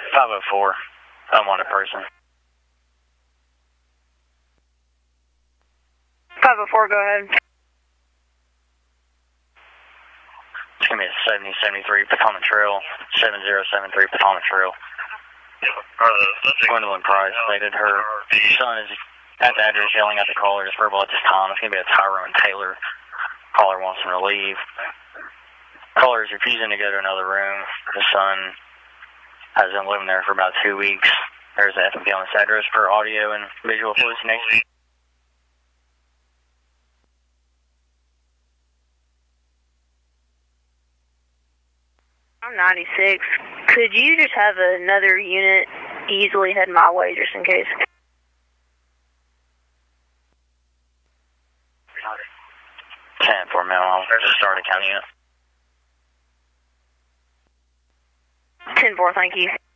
504. Unwanted person. 504, go ahead. It's going to be a 7073 Potomac Trail, 7073 Potomac Trail. Gwendolyn Price stated her son is at the address yelling at the caller, just verbal at this time. It's going to be a Tyrone Taylor. Caller wants him to leave. Caller is refusing to go to another room. The son has been living there for about 2 weeks. There's the FMP on this address for audio and visual hallucination. I'm 96. Could you just have another unit easily head my way just in case? 10-4 minimum. There's a starting county unit. 10-4, thank you.